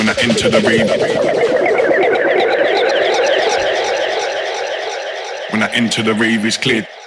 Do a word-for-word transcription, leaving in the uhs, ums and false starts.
When I enter the rave, when I enter the rave, it's clear.